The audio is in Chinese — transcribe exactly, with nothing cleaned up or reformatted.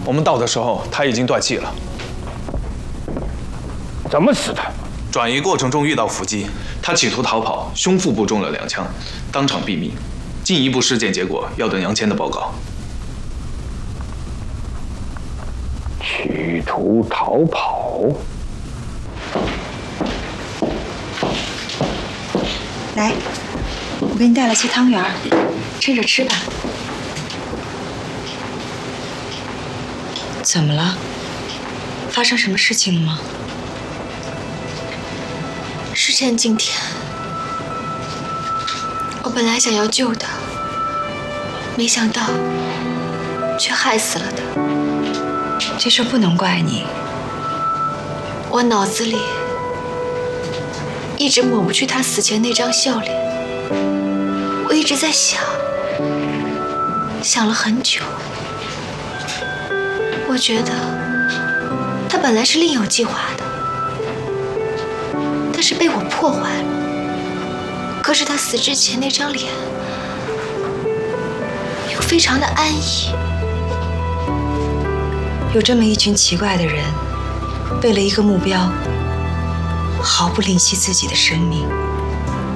我们到的时候他已经断气了。 怎么死的？ 转移过程中遇到伏击，他企图逃跑，胸腹部中了两枪，当场毙命。进一步尸检结果要等杨谦的报告。 企图逃跑。 来，我给你带了些汤圆，趁着吃吧。怎么了？发生什么事情了吗？ 是陈景天，我本来想要救他，没想到却害死了他。 这事不能怪你， 我脑子里一直抹不去他死前那张笑脸，我一直在想，想了很久。我觉得他本来是另有计划的，但是被我破坏了。可是他死之前那张脸又非常的安逸。 有这么一群奇怪的人，为了一个目标，毫不吝惜自己的生命。